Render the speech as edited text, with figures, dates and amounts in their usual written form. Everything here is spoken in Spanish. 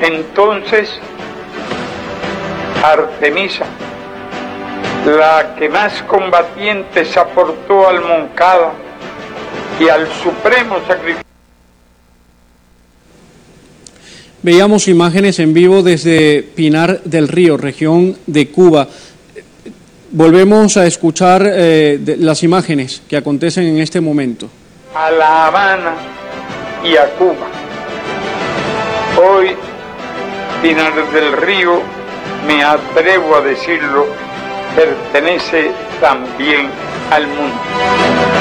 Entonces, Artemisa, la que más combatientes aportó al Moncada y al supremo sacrificio. Veíamos imágenes en vivo desde Pinar del Río, región de Cuba. Volvemos a escuchar las imágenes que acontecen en este momento. A La Habana y a Cuba. Hoy, Pinar del Río, me atrevo a decirlo, pertenece también al mundo.